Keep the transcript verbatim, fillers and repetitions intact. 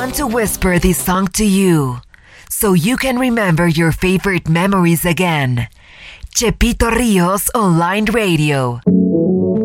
want to whisper this song to you so you can remember your favorite memories again. Chepito Rios Online Radio.